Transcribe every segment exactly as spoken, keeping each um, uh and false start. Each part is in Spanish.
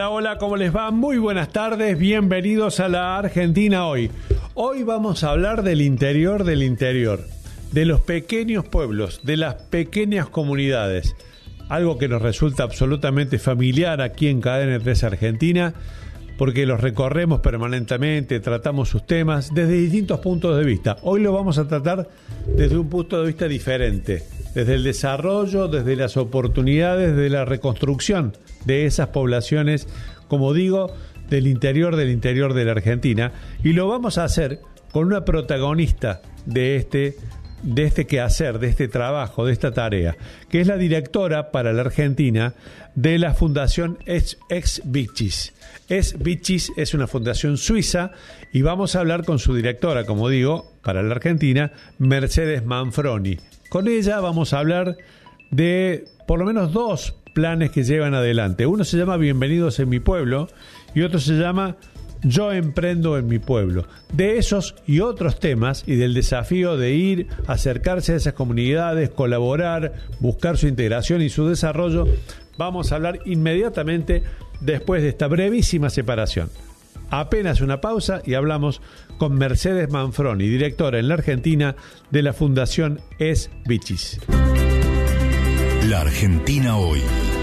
Hola, hola, ¿cómo les va? Muy buenas tardes, bienvenidos a la Argentina Hoy. Hoy vamos a hablar del interior del interior, de los pequeños pueblos, de las pequeñas comunidades. Algo que nos resulta absolutamente familiar aquí en Cadena tres Argentina, porque los recorremos permanentemente, tratamos sus temas desde distintos puntos de vista. Hoy lo vamos a tratar desde un punto de vista diferente, desde el desarrollo, desde las oportunidades, de la reconstrucción de esas poblaciones, como digo, del interior del interior de la Argentina, y lo vamos a hacer con una protagonista de este de este quehacer, de este trabajo, de esta tarea, que es la directora para la Argentina de la Fundación Ex Vicis. Ex Vicis es una fundación suiza y vamos a hablar con su directora, como digo, para la Argentina, Mercedes Manfroni. Con ella vamos a hablar de por lo menos dos planes que llevan adelante. Uno se llama Bienvenidos en mi pueblo y otro se llama Yo emprendo en mi pueblo. De esos y otros temas y del desafío de ir, acercarse a esas comunidades, colaborar, buscar su integración y su desarrollo, vamos a hablar inmediatamente después de esta brevísima separación. Apenas una pausa y hablamos con Mercedes Manfroni, directora en la Argentina de la Fundación Ex Vicis. La Argentina Hoy.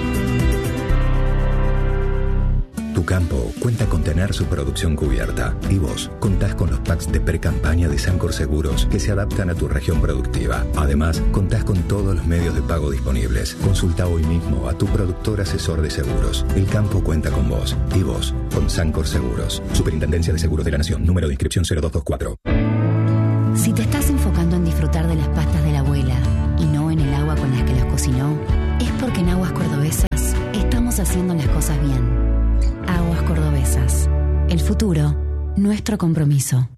Tu campo cuenta con tener su producción cubierta y vos contás con los packs de pre-campaña de Sancor Seguros que se adaptan a tu región productiva. Además, contás con todos los medios de pago disponibles. Consulta hoy mismo a tu productor asesor de seguros. El campo cuenta con vos y vos con Sancor Seguros. Superintendencia de Seguros de la Nación. Número de inscripción cero dos dos cuatro. Si te estás enfocando en disfrutar de las pastas de la abuela y no en el agua con las que las cocinó, es porque en Aguas Cordobesas estamos haciendo las cosas bien. Aguas Cordobesas. El futuro, nuestro compromiso.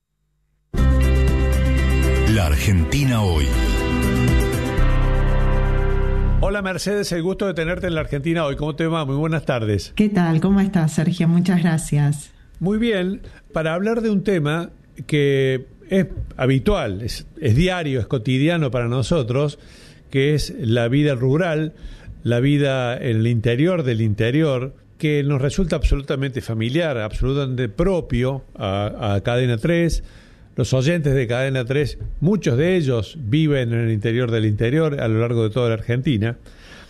La Argentina Hoy. Hola Mercedes, el gusto de tenerte en la Argentina Hoy. ¿Cómo te va? Muy buenas tardes. ¿Qué tal? ¿Cómo estás, Sergio? Muchas gracias. Muy bien, para hablar de un tema que es habitual, es, es diario, es cotidiano para nosotros, que es la vida rural, la vida en el interior del interior, que nos resulta absolutamente familiar, absolutamente propio a, a Cadena tres. Los oyentes de Cadena tres, muchos de ellos viven en el interior del interior a lo largo de toda la Argentina.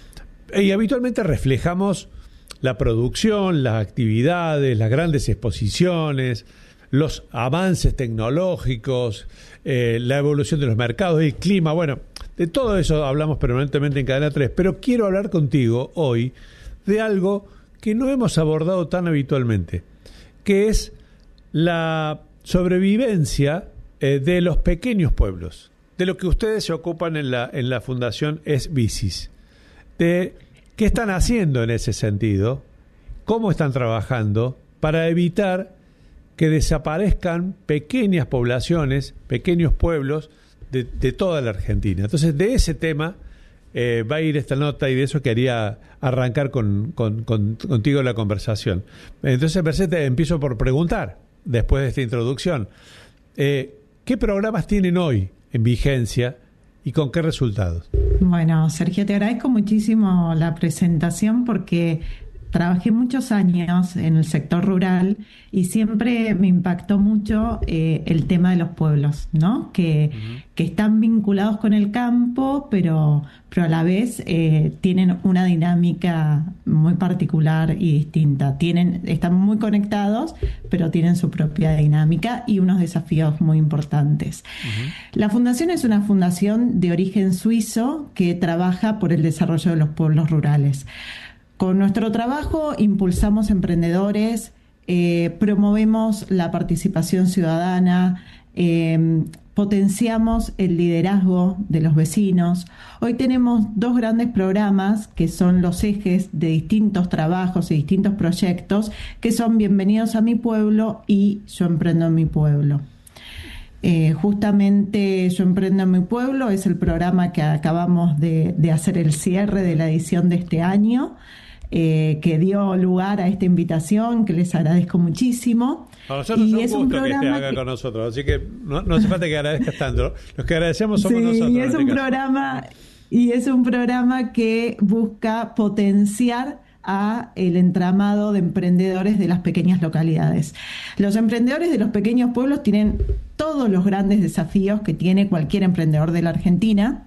Y habitualmente reflejamos la producción, las actividades, las grandes exposiciones, los avances tecnológicos, eh, la evolución de los mercados, el clima. Bueno, de todo eso hablamos permanentemente en Cadena tres, pero quiero hablar contigo hoy de algo que no hemos abordado tan habitualmente, que es la sobrevivencia eh, de los pequeños pueblos, de lo que ustedes se ocupan en la, en la Fundación Ex Vicis, de qué están haciendo en ese sentido, cómo están trabajando para evitar que desaparezcan pequeñas poblaciones, pequeños pueblos de, de toda la Argentina. Entonces, de ese tema Eh, va a ir esta nota y de eso quería arrancar con, con, con, contigo la conversación. Entonces, Mercedes, te empiezo por preguntar, después de esta introducción, eh, ¿qué programas tienen hoy en vigencia y con qué resultados? Bueno, Sergio, te agradezco muchísimo la presentación porque trabajé muchos años en el sector rural y siempre me impactó mucho eh, el tema de los pueblos, ¿no? Que, uh-huh. que están vinculados con el campo, pero, pero a la vez eh, tienen una dinámica muy particular y distinta. Tienen, están muy conectados, pero tienen su propia dinámica y unos desafíos muy importantes. Uh-huh. La fundación es una fundación de origen suizo que trabaja por el desarrollo de los pueblos rurales. Con nuestro trabajo impulsamos emprendedores, eh, promovemos la participación ciudadana, eh, potenciamos el liderazgo de los vecinos. Hoy tenemos dos grandes programas que son los ejes de distintos trabajos y distintos proyectos, que son Bienvenidos a mi pueblo y Yo emprendo en mi pueblo. Eh, justamente Yo emprendo en mi pueblo es el programa que acabamos de, de hacer el cierre de la edición de este año. Eh, que dio lugar a esta invitación, que les agradezco muchísimo. A nosotros y es un gusto un que te haga que... con nosotros, así que no, no hace falta que agradezcas tanto. Los que agradecemos somos sí, nosotros. Y es, en un este programa, y es un programa que busca potenciar a el entramado de emprendedores de las pequeñas localidades. Los emprendedores de los pequeños pueblos tienen todos los grandes desafíos que tiene cualquier emprendedor de la Argentina,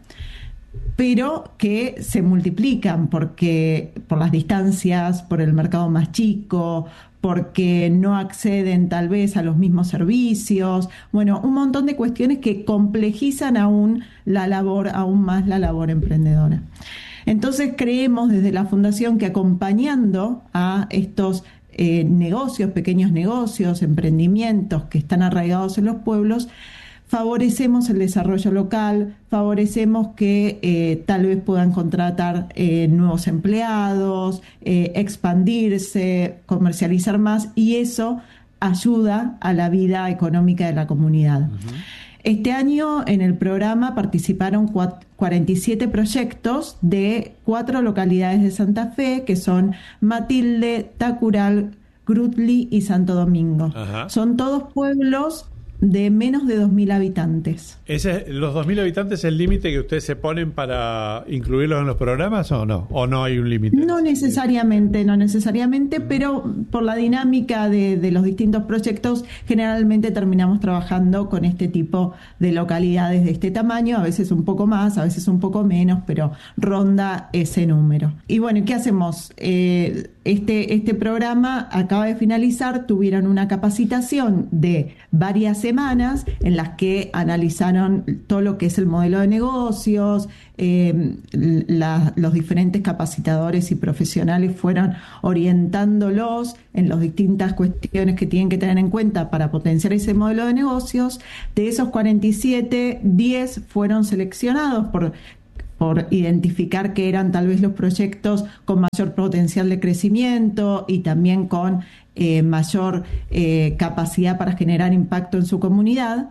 pero que se multiplican porque por las distancias, por el mercado más chico, porque no acceden tal vez a los mismos servicios, bueno, un montón de cuestiones que complejizan aún la labor, aún más la labor emprendedora. Entonces creemos desde la Fundación que acompañando a estos eh, negocios, pequeños negocios, emprendimientos que están arraigados en los pueblos, favorecemos el desarrollo local, favorecemos que eh, tal vez puedan contratar eh, nuevos empleados, eh, expandirse, comercializar más, y eso ayuda a la vida económica de la comunidad. Uh-huh. Este año en el programa participaron cuarenta y siete proyectos de cuatro localidades de Santa Fe, que son Matilde, Tacural, Grutli y Santo Domingo. Uh-huh. Son todos pueblos de menos de dos mil habitantes. ¿Ese, ¿Los dos mil habitantes es el límite que ustedes se ponen para incluirlos en los programas o no? ¿O no hay un límite? No necesariamente, no necesariamente, pero por la dinámica de, de los distintos proyectos, generalmente terminamos trabajando con este tipo de localidades de este tamaño, a veces un poco más, a veces un poco menos, pero ronda ese número. Y bueno, ¿qué hacemos? Eh, este, este programa acaba de finalizar, tuvieron una capacitación de varias semanas en las que analizaron todo lo que es el modelo de negocios, eh, la, los diferentes capacitadores y profesionales fueron orientándolos en las distintas cuestiones que tienen que tener en cuenta para potenciar ese modelo de negocios. De esos cuarenta y siete, diez fueron seleccionados por por identificar que eran tal vez los proyectos con mayor potencial de crecimiento y también con eh, mayor eh, capacidad para generar impacto en su comunidad.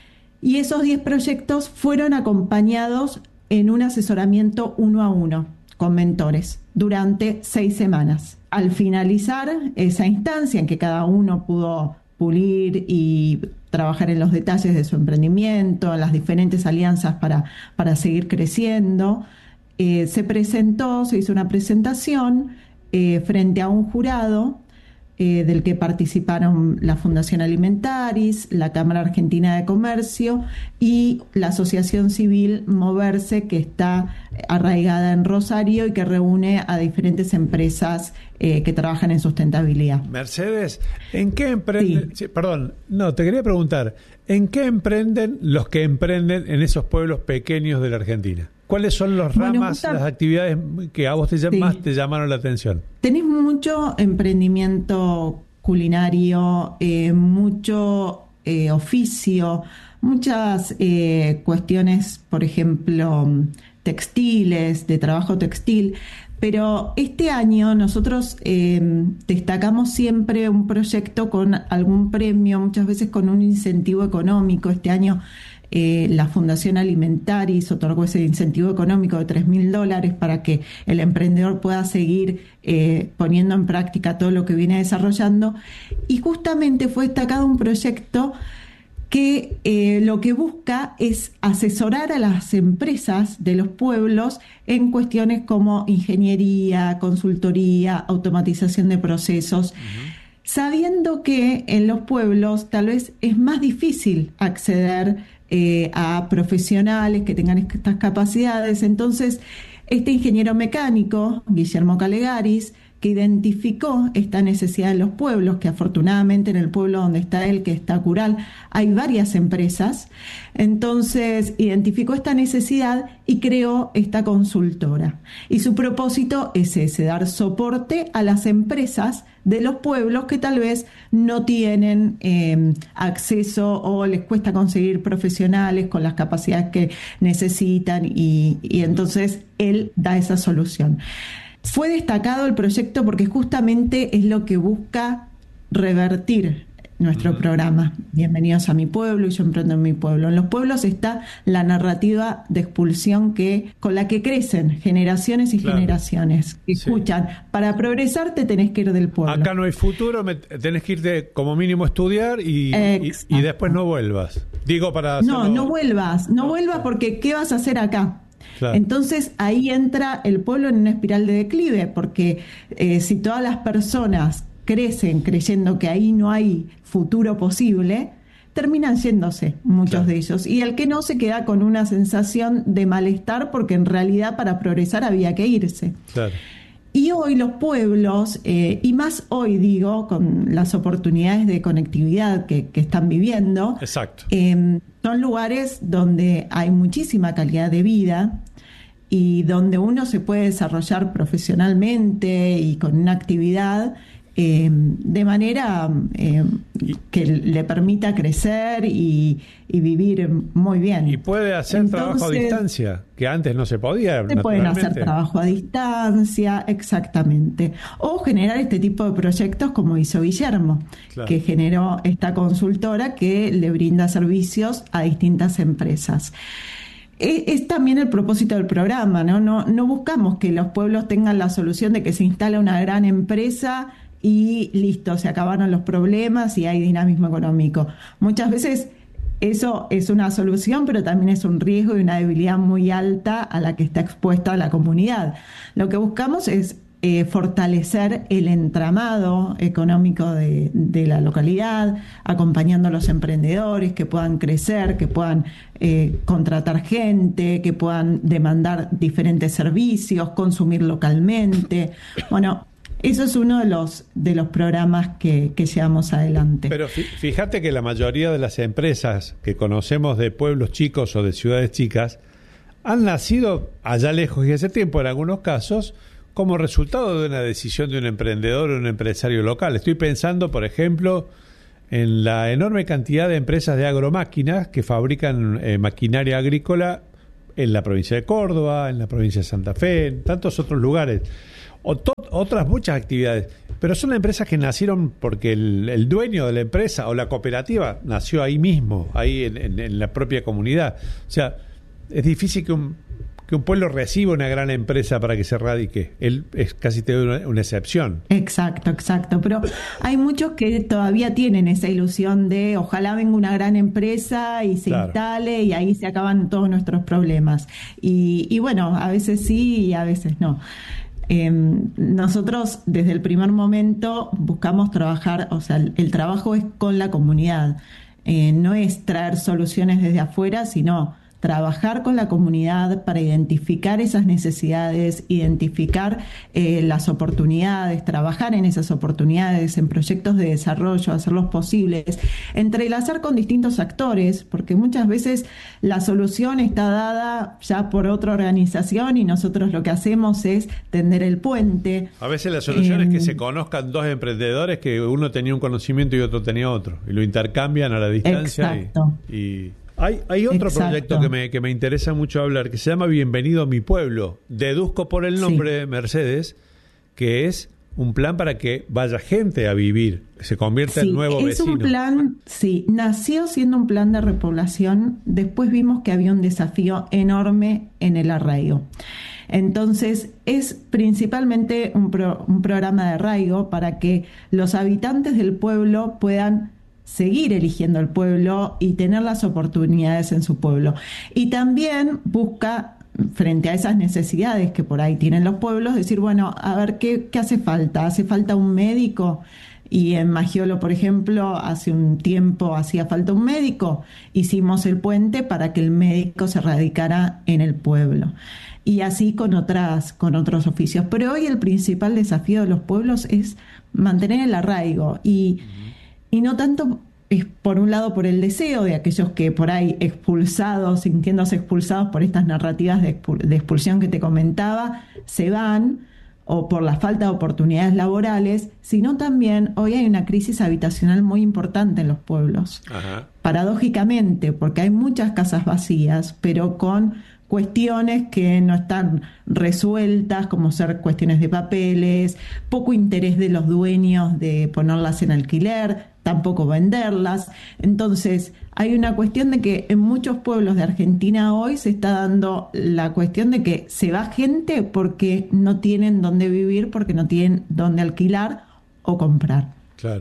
Y esos diez proyectos fueron acompañados en un asesoramiento uno a uno con mentores durante seis semanas. Al finalizar esa instancia en que cada uno pudo pulir y trabajar en los detalles de su emprendimiento, en las diferentes alianzas para, para seguir creciendo, eh, se presentó, se hizo una presentación eh, frente a un jurado eh, del que participaron la Fundación Alimentaris, la Cámara Argentina de Comercio y la Asociación Civil Moverse, que está arraigada en Rosario y que reúne a diferentes empresas eh, que trabajan en sustentabilidad. Mercedes, ¿en qué emprenden? Sí. Sí, perdón, no, te quería preguntar, ¿en qué emprenden los que emprenden en esos pueblos pequeños de la Argentina? ¿Cuáles son los ramas, bueno, justa, las actividades que a vos te, sí. más te llamaron la atención? Tenés mucho emprendimiento culinario, eh, mucho eh, oficio, muchas eh, cuestiones, por ejemplo, textiles, de trabajo textil. Pero este año nosotros eh, destacamos siempre un proyecto con algún premio, muchas veces con un incentivo económico. Este año eh, la Fundación Alimentaris otorgó ese incentivo económico de tres mil dólares para que el emprendedor pueda seguir eh, poniendo en práctica todo lo que viene desarrollando. Y justamente fue destacado un proyecto que eh, lo que busca es asesorar a las empresas de los pueblos en cuestiones como ingeniería, consultoría, automatización de procesos, uh-huh. sabiendo que en los pueblos tal vez es más difícil acceder eh, a profesionales que tengan estas capacidades. Entonces, este ingeniero mecánico, Guillermo Calegaris, que identificó esta necesidad en los pueblos, que afortunadamente en el pueblo donde está él, que está Cural, hay varias empresas. Entonces identificó esta necesidad y creó esta consultora. Y su propósito es ese, dar soporte a las empresas de los pueblos que tal vez no tienen eh, acceso o les cuesta conseguir profesionales con las capacidades que necesitan y, y entonces él da esa solución. Fue destacado el proyecto porque justamente es lo que busca revertir nuestro uh-huh. programa. Bienvenidos a mi pueblo y yo emprendo en mi pueblo. En los pueblos está la narrativa de expulsión que con la que crecen generaciones y claro. generaciones. Que sí. escuchan, para progresar te tenés que ir del pueblo. Acá no hay futuro, me, tenés que irte como mínimo a estudiar y, y, y después no vuelvas. Digo para hacerlo... No, no vuelvas, no, no vuelvas porque ¿qué vas a hacer acá? Claro. Entonces ahí entra el pueblo en una espiral de declive, porque eh, si todas las personas crecen creyendo que ahí no hay futuro posible, terminan yéndose muchos Claro. de ellos. Y el que no se queda con una sensación de malestar porque en realidad para progresar había que irse. Claro. Y hoy los pueblos, eh, y más hoy digo, con las oportunidades de conectividad que, que están viviendo, Exacto. eh, son lugares donde hay muchísima calidad de vida y donde uno se puede desarrollar profesionalmente y con una actividad eh, de manera eh, que le permita crecer y, y vivir muy bien. Y puede hacer Entonces, trabajo a distancia, que antes no se podía. se pueden hacer naturalmente. trabajo a distancia, exactamente. O generar este tipo de proyectos como hizo Guillermo, Claro. que generó esta consultora que le brinda servicios a distintas empresas. E- Es también el propósito del programa, ¿no? No, no buscamos que los pueblos tengan la solución de que se instala una gran empresa y listo, se acabaron los problemas y hay dinamismo económico. Muchas veces eso es una solución, pero también es un riesgo y una debilidad muy alta a la que está expuesta la comunidad. Lo que buscamos es eh, fortalecer el entramado económico de, de la localidad, acompañando a los emprendedores que puedan crecer, que puedan eh, contratar gente, que puedan demandar diferentes servicios, consumir localmente. Bueno, eso es uno de los de los programas que, que llevamos adelante. Pero fí- fíjate que la mayoría de las empresas que conocemos de pueblos chicos o de ciudades chicas han nacido allá lejos y hace tiempo en algunos casos como resultado de una decisión de un emprendedor o un empresario local. Estoy pensando, por ejemplo, en la enorme cantidad de empresas de agromáquinas que fabrican eh, maquinaria agrícola en la provincia de Córdoba, en la provincia de Santa Fe, en tantos otros lugares. O to- otras muchas actividades, pero son empresas que nacieron porque el, el dueño de la empresa o la cooperativa nació ahí mismo, ahí en, en- en la propia comunidad. O sea, es difícil que un, que un pueblo reciba una gran empresa para que se radique. Él es casi te una, una excepción. Exacto, exacto. Pero hay muchos que todavía tienen esa ilusión de ojalá venga una gran empresa y se Claro. instale y ahí se acaban todos nuestros problemas. Y, y bueno, a veces sí y a veces no. Eh, nosotros desde el primer momento buscamos trabajar, o sea, el, el trabajo es con la comunidad. Eh, no es traer soluciones desde afuera, sino trabajar con la comunidad para identificar esas necesidades, identificar eh, las oportunidades, trabajar en esas oportunidades, en proyectos de desarrollo, hacerlos posibles, entrelazar con distintos actores, porque muchas veces la solución está dada ya por otra organización y nosotros lo que hacemos es tender el puente. A veces la solución Eh, es que se conozcan dos emprendedores que uno tenía un conocimiento y otro tenía otro, y lo intercambian a la distancia. Exacto. Y, y hay, hay otro Exacto. proyecto que me, que me interesa mucho hablar, que se llama Bienvenido a mi pueblo. Deduzco por el nombre, Sí. Mercedes, que es un plan para que vaya gente a vivir, que se convierta Sí, en nuevo es vecino. un plan, sí, nació siendo un plan de repoblación, después vimos que había un desafío enorme en el arraigo. Entonces, es principalmente un, pro- un programa de arraigo para que los habitantes del pueblo puedan seguir eligiendo el pueblo y tener las oportunidades en su pueblo. Y también busca, frente a esas necesidades que por ahí tienen los pueblos, decir, bueno, a ver, ¿qué, qué hace falta? ¿Hace falta un médico? Y en Magiolo, por ejemplo, hace un tiempo hacía falta un médico. Hicimos el puente para que el médico se radicara en el pueblo. Y así con otras, con otros oficios. Pero hoy el principal desafío de los pueblos es mantener el arraigo y, y no tanto es por un lado por el deseo de aquellos que por ahí expulsados, sintiéndose expulsados por estas narrativas de, expul- de expulsión que te comentaba, se van, o por la falta de oportunidades laborales, sino también hoy hay una crisis habitacional muy importante en los pueblos. Ajá. Paradójicamente, porque hay muchas casas vacías, pero con cuestiones que no están resueltas, como ser cuestiones de papeles, poco interés de los dueños de ponerlas en alquiler, tampoco venderlas. Entonces, hay una cuestión de que en muchos pueblos de Argentina hoy se está dando la cuestión de que se va gente porque no tienen dónde vivir, porque no tienen dónde alquilar o comprar. Claro.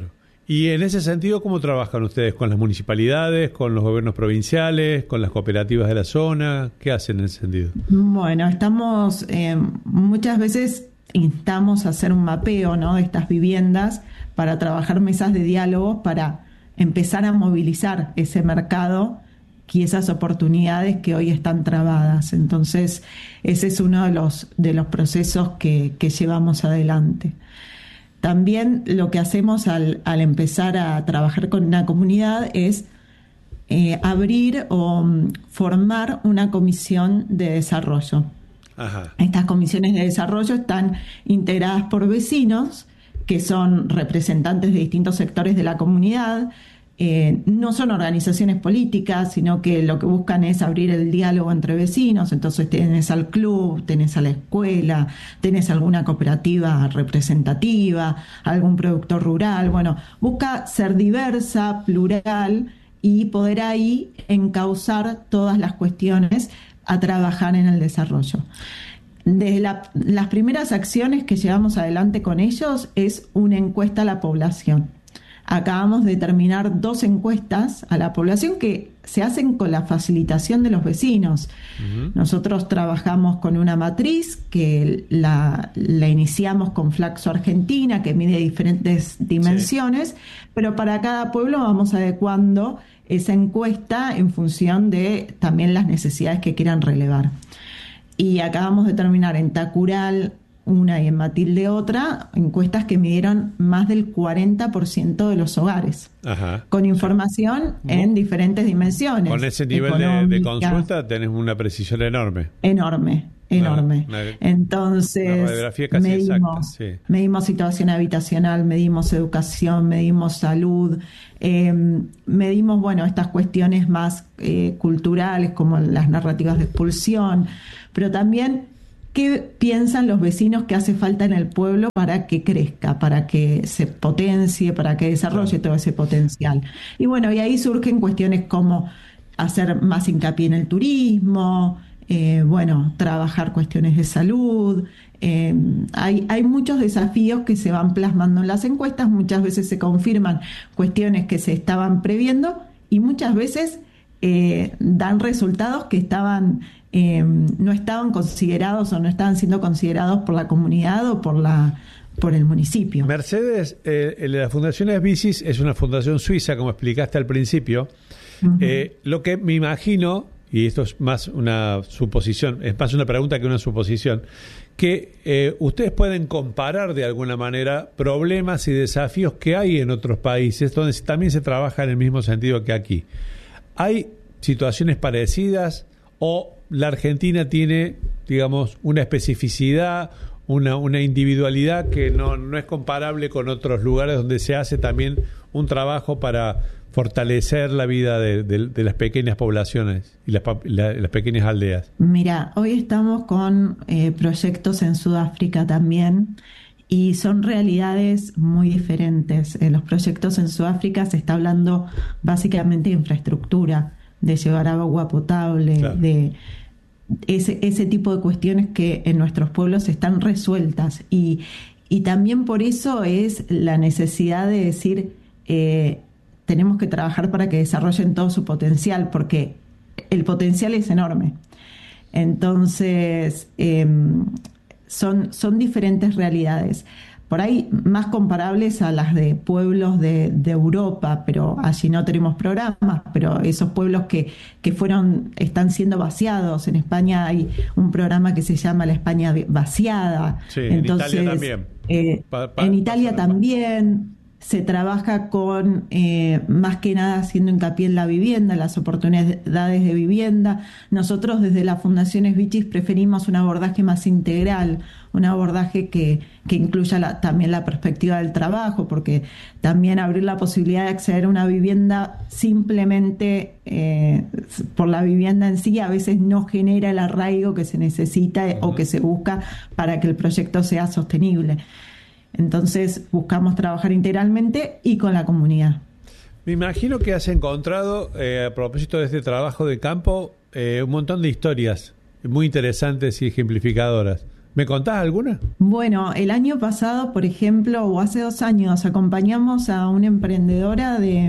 Y en ese sentido, ¿cómo trabajan ustedes? ¿Con las municipalidades, con los gobiernos provinciales, con las cooperativas de la zona? ¿Qué hacen en ese sentido? Bueno, estamos, eh, muchas veces instamos a hacer un mapeo, ¿no?, de estas viviendas para trabajar mesas de diálogo, para empezar a movilizar ese mercado y esas oportunidades que hoy están trabadas. Entonces, ese es uno de los, de los procesos que, que llevamos adelante. También lo que hacemos al, al empezar a trabajar con una comunidad es eh, abrir o um, formar una comisión de desarrollo. Ajá. Estas comisiones de desarrollo están integradas por vecinos, que son representantes de distintos sectores de la comunidad. Eh, no son organizaciones políticas, sino que lo que buscan es abrir el diálogo entre vecinos. Entonces tenés al club, tenés a la escuela, tenés alguna cooperativa representativa, algún productor rural. Bueno, busca ser diversa, plural y poder ahí encauzar todas las cuestiones a trabajar en el desarrollo. Desde la, las primeras acciones que llevamos adelante con ellos es una encuesta a la población. Acabamos de terminar dos encuestas a la población que se hacen con la facilitación de los vecinos. Uh-huh. Nosotros trabajamos con una matriz que la, la iniciamos con Flaxo Argentina, que mide diferentes dimensiones, sí. Pero para cada pueblo vamos adecuando esa encuesta en función de también las necesidades que quieran relevar. Y acabamos de terminar en Tacural una y en Matilde otra, encuestas que midieron más del cuarenta por ciento de los hogares. Ajá. Con información en diferentes dimensiones. Con ese nivel de, de consulta tenés una precisión enorme. Enorme, enorme. Una, una, Entonces, una radiografía casi medimos, exacta, sí. medimos situación habitacional, medimos educación, medimos salud, eh, medimos, bueno, estas cuestiones más eh, culturales como las narrativas de expulsión, pero también ¿qué piensan los vecinos que hace falta en el pueblo para que crezca, para que se potencie, para que desarrolle claro. todo ese potencial? Y bueno, y ahí surgen cuestiones como hacer más hincapié en el turismo, eh, bueno, trabajar cuestiones de salud. Eh, hay, hay muchos desafíos que se van plasmando en las encuestas, muchas veces se confirman cuestiones que se estaban previendo y muchas veces eh, dan resultados que estaban... Eh, no estaban considerados o no estaban siendo considerados por la comunidad o por la por el municipio. Mercedes, eh, la Fundación Esbicis es una fundación suiza, como explicaste al principio. Uh-huh. Eh, lo que me imagino, y esto es más una suposición, es más una pregunta que una suposición, que eh, ustedes pueden comparar de alguna manera problemas y desafíos que hay en otros países donde también se trabaja en el mismo sentido que aquí. ¿Hay situaciones parecidas o la Argentina tiene, digamos, una especificidad, una, una individualidad que no, no es comparable con otros lugares donde se hace también un trabajo para fortalecer la vida de, de, de las pequeñas poblaciones y las, la, las pequeñas aldeas? Mira, hoy estamos con eh, proyectos en Sudáfrica también y son realidades muy diferentes. En los proyectos en Sudáfrica se está hablando básicamente de infraestructura, de llevar agua potable, claro. de ese, ese tipo de cuestiones que en nuestros pueblos están resueltas. Y, y también por eso es la necesidad de decir, eh, tenemos que trabajar para que desarrollen todo su potencial, porque el potencial es enorme. Entonces, eh, son, son diferentes realidades. Por ahí más comparables a las de pueblos de, de Europa, pero allí no tenemos programas, pero esos pueblos que, que fueron, están siendo vaciados. En España hay un programa que se llama La España Vaciada. Sí, Entonces, en Italia también. Eh, pa, pa, en Italia también se trabaja con, eh, más que nada haciendo hincapié en la vivienda, las oportunidades de vivienda. Nosotros desde la Fundación Esbicis preferimos un abordaje más integral, un abordaje que, que incluya la, también la perspectiva del trabajo, porque también abrir la posibilidad de acceder a una vivienda simplemente eh, por la vivienda en sí a veces no genera el arraigo que se necesita uh-huh. o que se busca para que el proyecto sea sostenible. Entonces buscamos trabajar integralmente y con la comunidad. Me imagino que has encontrado, eh, a propósito de este trabajo de campo, eh, un montón de historias muy interesantes y ejemplificadoras. ¿Me contás alguna? Bueno, el año pasado, por ejemplo, o hace dos años, acompañamos a una emprendedora de,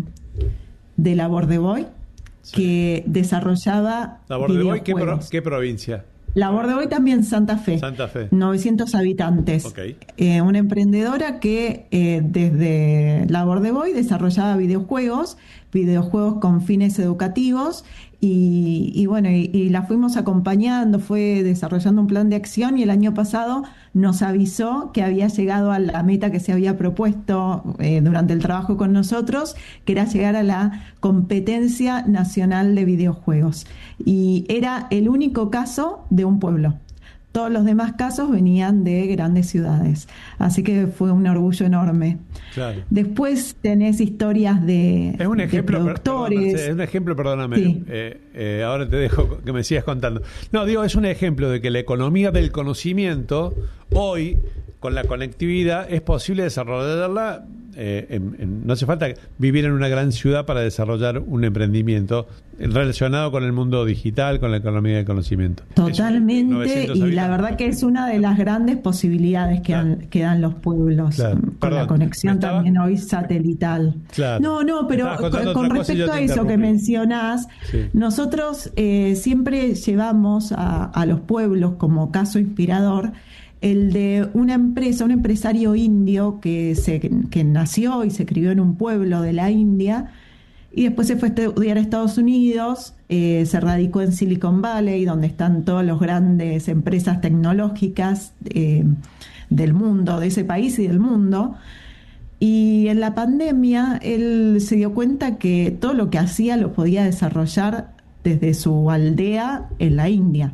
de Labor de Boy, sí, que desarrollaba Labor de Boy, ¿qué, pro, ¿qué provincia? Labor de Boy también Santa Fe. Santa Fe. novecientos habitantes. Okay. Eh, una emprendedora que eh, desde Labor de Boy desarrollaba videojuegos, videojuegos con fines educativos y, y bueno, y, y la fuimos acompañando, fue desarrollando un plan de acción y el año pasado nos avisó que había llegado a la meta que se había propuesto eh, durante el trabajo con nosotros, que era llegar a la competencia nacional de videojuegos. Y era el único caso de un pueblo. Todos los demás casos venían de grandes ciudades. Así que fue un orgullo enorme. Claro. Después tenés historias de, es un ejemplo, de productores. Perdona, es un ejemplo, perdóname. Sí. Eh, eh, ahora te dejo que me sigas contando. No, digo, es un ejemplo de que la economía del conocimiento, hoy, con la conectividad, es posible desarrollarla. Eh, en, en, no hace falta vivir en una gran ciudad para desarrollar un emprendimiento relacionado con el mundo digital, con la economía del conocimiento. Totalmente, y la verdad que es una de las grandes posibilidades que, claro, han, que dan los pueblos, claro, con Perdón, la conexión estaba... también hoy satelital. Claro. No, no, pero con, con respecto a eso que mencionás, sí, nosotros eh, siempre llevamos a, a los pueblos como caso inspirador el de una empresa, un empresario indio que, se, que nació y se crió en un pueblo de la India y después se fue a estudiar a Estados Unidos, eh, se radicó en Silicon Valley, donde están todas las grandes empresas tecnológicas eh, del mundo, de ese país y del mundo. Y en la pandemia él se dio cuenta que todo lo que hacía lo podía desarrollar desde su aldea en la India.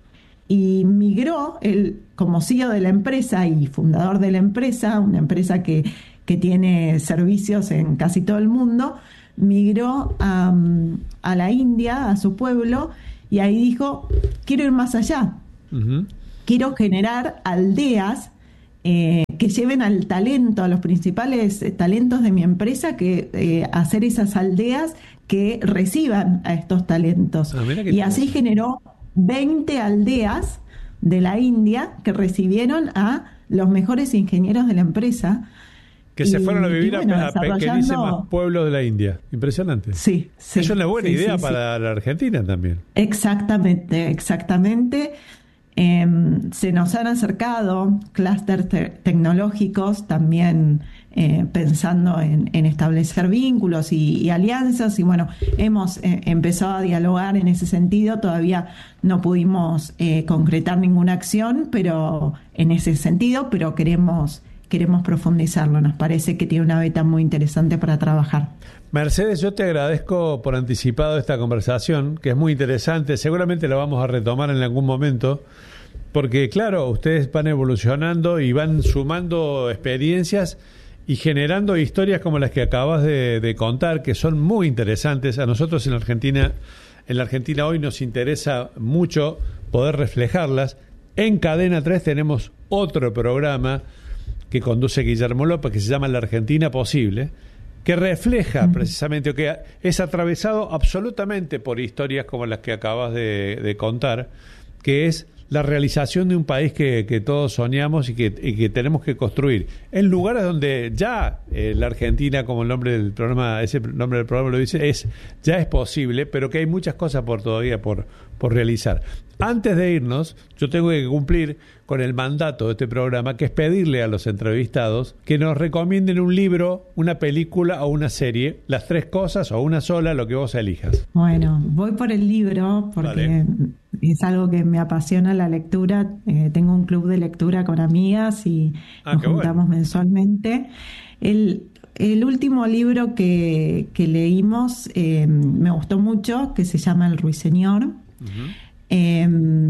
Y migró, él, como C E O de la empresa y fundador de la empresa, una empresa que, que tiene servicios en casi todo el mundo, migró a, a la India, a su pueblo, y ahí dijo, quiero ir más allá. Uh-huh. Quiero generar aldeas eh, que lleven al talento, a los principales talentos de mi empresa, que eh, hacer esas aldeas que reciban a estos talentos. Ah, y así generó veinte aldeas de la India que recibieron a los mejores ingenieros de la empresa. Que y, se fueron a vivir bueno, a, a pequeñísimos pueblos de la India. Impresionante. Sí, sí. Es una buena sí, idea sí, para sí. la Argentina también. Exactamente, exactamente. Eh, se nos han acercado clústeres te- tecnológicos también eh, pensando en, en establecer vínculos y, y alianzas y bueno, hemos eh, empezado a dialogar en ese sentido. Todavía no pudimos eh, concretar ninguna acción, pero en ese sentido, pero queremos queremos profundizarlo. Nos parece que tiene una beta muy interesante para trabajar. Mercedes, yo te agradezco por anticipado esta conversación, que es muy interesante. Seguramente la vamos a retomar en algún momento, porque claro, ustedes van evolucionando y van sumando experiencias y generando historias como las que acabas de, de contar, que son muy interesantes. A nosotros en la Argentina, en la Argentina hoy nos interesa mucho poder reflejarlas. En Cadena tres tenemos otro programa que conduce Guillermo López, que se llama La Argentina Posible, que refleja uh-huh. precisamente, que es atravesado absolutamente por historias como las que acabas de, de contar, que es la realización de un país que, que todos soñamos y que, y que tenemos que construir en lugares donde ya eh, la Argentina, como el nombre del programa, ese nombre del programa lo dice, es ya es posible, pero que hay muchas cosas por todavía por, por realizar. Antes de irnos, yo tengo que cumplir con el mandato de este programa, que es pedirle a los entrevistados que nos recomienden un libro, una película o una serie, las tres cosas o una sola, lo que vos elijas. Bueno, voy por el libro porque Dale. Es algo que me apasiona la lectura. Eh, tengo un club de lectura con amigas y ah, nos juntamos bueno. mensualmente. El, el último libro que, que leímos eh, me gustó mucho, que se llama El Ruiseñor. Uh-huh. Eh,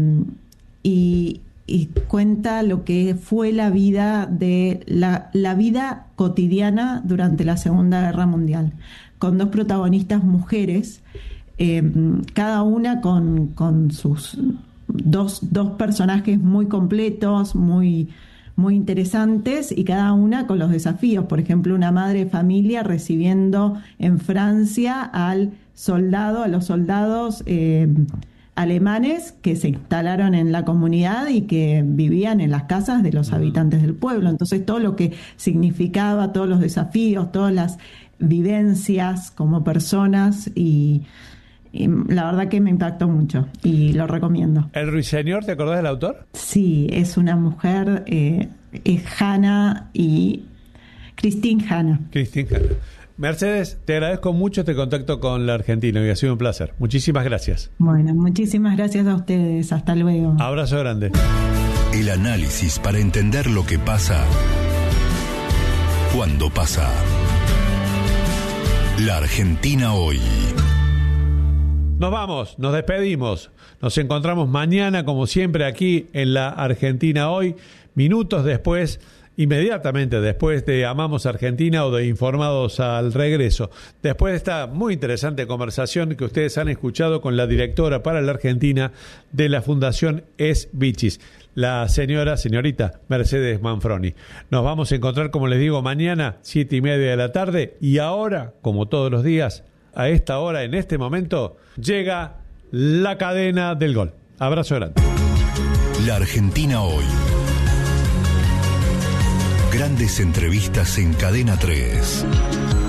y, y cuenta lo que fue la vida de la, la vida cotidiana durante la Segunda Guerra Mundial, con dos protagonistas mujeres, eh, cada una con, con sus dos, dos personajes muy completos, muy, muy interesantes, y cada una con los desafíos. Por ejemplo, una madre de familia recibiendo en Francia al soldado, a los soldados eh, alemanes que se instalaron en la comunidad y que vivían en las casas de los habitantes del pueblo. Entonces todo lo que significaba, todos los desafíos, todas las vivencias como personas y, y la verdad que me impactó mucho y lo recomiendo. ¿El Ruiseñor, te acordás del autor? Sí, es una mujer, eh, es Hannah y Christine Hannah. Christine Hannah. Mercedes, te agradezco mucho este contacto con la Argentina y ha sido un placer. Muchísimas gracias. Bueno, muchísimas gracias a ustedes. Hasta luego. Abrazo grande. El análisis para entender lo que pasa cuando pasa. La Argentina hoy. Nos vamos, nos despedimos. Nos encontramos mañana, como siempre, aquí en La Argentina hoy, minutos después, inmediatamente después de Amamos Argentina o de Informados al Regreso. Después de esta muy interesante conversación que ustedes han escuchado con la directora para la Argentina de la Fundación Es Vichis, la señora, señorita Mercedes Manfroni. Nos vamos a encontrar, como les digo, mañana, siete y media de la tarde. Y ahora, como todos los días, a esta hora, en este momento, llega la cadena del gol. Abrazo grande. La Argentina hoy. Grandes entrevistas en Cadena tres.